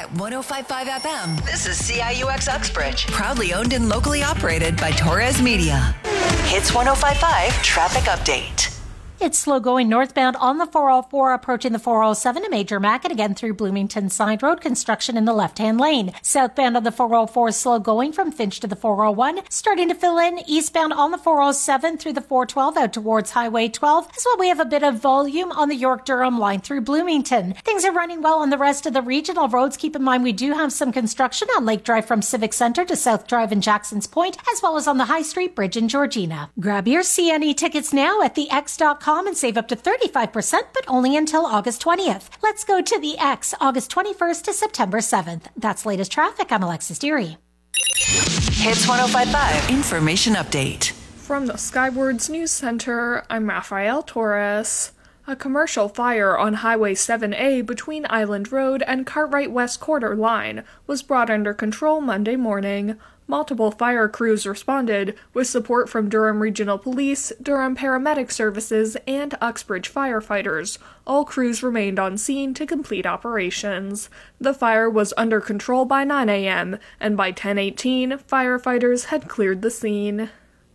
At 105.5 FM, this is CIUX Uxbridge. Proudly owned and locally operated by Torres Media. Hits 105.5 Traffic Update. It's slow going northbound on the 404 approaching the 407 to Major Mac and again through Bloomington Side Road. Construction in the left-hand lane. Southbound on the 404 slow going from Finch to the 401. Starting to fill in eastbound on the 407 through the 412 out towards Highway 12. As well, we have a bit of volume on the York-Durham line through Bloomington. Things are running well on the rest of the regional roads. Keep in mind we do have some construction on Lake Drive from Civic Center to South Drive in Jackson's Point, as well as on the High Street Bridge in Georgina. Grab your CNE tickets now at thex.com and save up to 35%, but only until August 20th. Let's go to the X, August 21st to September 7th. That's latest traffic. I'm Alexis Deary. Hits 105.5 Information Update. From the Skywards News Center, I'm Rafael Torres. A commercial fire on Highway 7A between Island Road and Cartwright West Quarter Line was brought under control Monday morning. Multiple fire crews responded, with support from Durham Regional Police, Durham Paramedic Services, and Uxbridge firefighters. All crews remained on scene to complete operations. The fire was under control by 9 a.m., and by 10:18, firefighters had cleared the scene.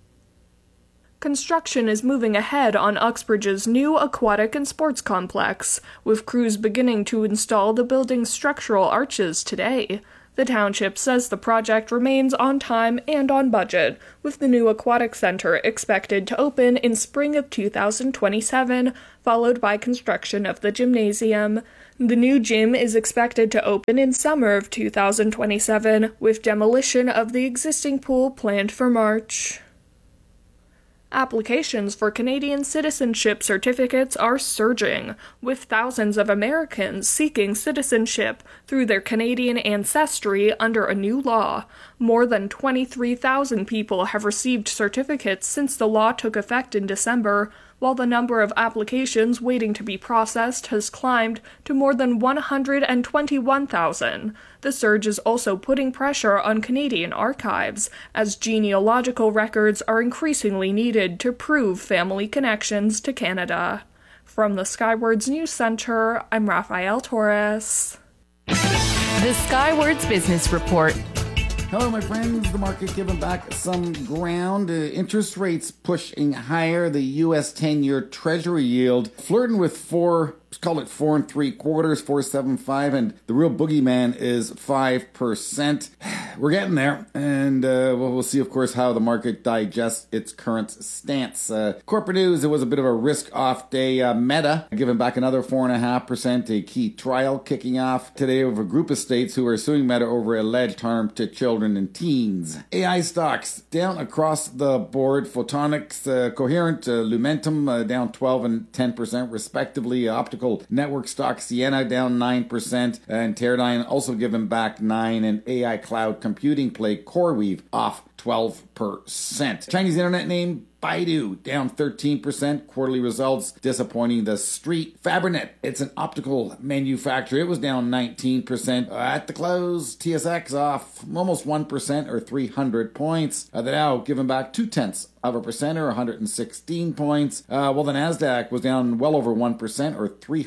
Construction is moving ahead on Uxbridge's new aquatic and sports complex, with crews beginning to install the building's structural arches today. The township says the project remains on time and on budget, with the new aquatic center expected to open in spring of 2027, followed by construction of the gymnasium. The new gym is expected to open in summer of 2027, with demolition of the existing pool planned for March. Applications for Canadian citizenship certificates are surging, with thousands of Americans seeking citizenship through their Canadian ancestry under a new law. More than 23,000 people have received certificates since the law took effect in December, while the number of applications waiting to be processed has climbed to more than 121,000. The surge is also putting pressure on Canadian archives, as genealogical records are increasingly needed to prove family connections to Canada. From the Skywards News Center, I'm Rafael Torres. The Skywards Business Report. Hello, my friends. The market giving back some ground. Interest rates pushing higher. The U.S. 10-year Treasury yield flirting with let's call it 4 3/4, 4.75, and the real boogeyman is 5%. We're getting there, and we'll see, of course, how the market digests its current stance. Corporate news, it was a bit of a risk-off day. Meta giving back another 4.5%, a key trial kicking off today of a group of states who are suing Meta over alleged harm to children and teens. AI stocks down across the board. Photonics, Coherent, Lumentum down 12 and 10% respectively. Optical network stock Ciena down 9%, and Teradyne also giving back 9%, and AI cloud computing play CoreWeave off 12%. Chinese internet name Baidu down 13%. Quarterly results disappointing the street. Fabrinet, it's an optical manufacturer. It was down 19%. At the close, TSX off almost 1% or 300 points. The Dow giving back 0.2% or 116 points. While the Nasdaq was down well over 1% or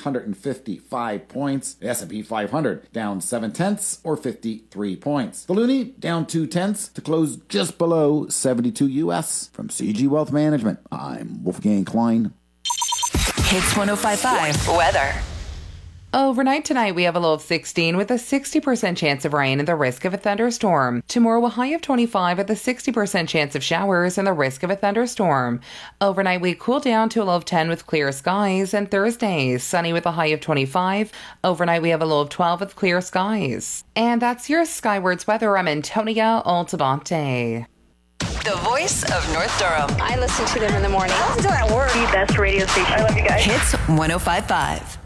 355 points. The S&P 500 down 0.7 or 53 points. The Loonie down 0.2 to close just below 72 US. From CG Wealth Management, I'm Wolfgang Klein. Hits 105.5 Weather. Overnight tonight, we have a low of 16 with a 60% chance of rain and the risk of a thunderstorm. Tomorrow, a high of 25 with a 60% chance of showers and the risk of a thunderstorm. Overnight, we cool down to a low of 10 with clear skies. And Thursday, sunny with a high of 25. Overnight, we have a low of 12 with clear skies. And that's your Skywards weather. I'm Antonia Altabante. The voice of North Durham. I listen to them in the morning. Listen to that word. The best radio station. I love you guys. Hits 105.5.